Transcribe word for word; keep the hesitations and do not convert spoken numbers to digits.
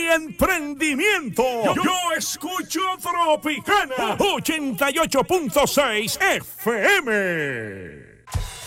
emprendimiento. Yo, yo escucho Tropicana ochenta y ocho punto seis F M.